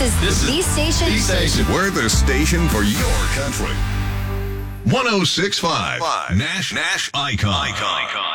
is the station. The station. We're the station for your country. 106.5 Nash Icon.